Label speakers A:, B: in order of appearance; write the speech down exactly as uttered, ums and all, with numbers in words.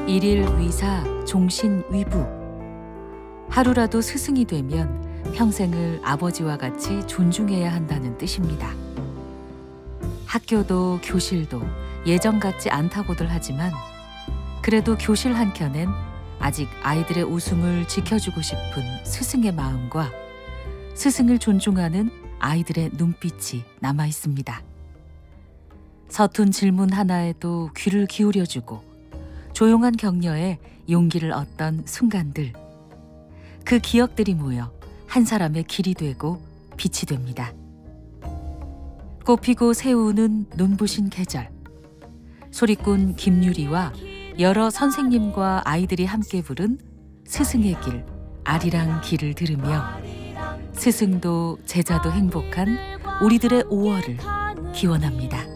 A: 일일 위사 종신 위부. 하루라도 스승이 되면 평생을 아버지와 같이 존중해야 한다는 뜻입니다. 학교도 교실도 예전 같지 않다고들 하지만 그래도 교실 한켠엔 아직 아이들의 웃음을 지켜주고 싶은 스승의 마음과 스승을 존중하는 아이들의 눈빛이 남아 있습니다. 서툰 질문 하나에도 귀를 기울여주고 조용한 격려에 용기를 얻던 순간들, 그 기억들이 모여 한 사람의 길이 되고 빛이 됩니다. 꽃피고 새우는 눈부신 계절. 소리꾼 김유리와 여러 선생님과 아이들이 함께 부른 스승의 길, 아리랑 길을 들으며 스승도 제자도 행복한 우리들의 오월을 기원합니다.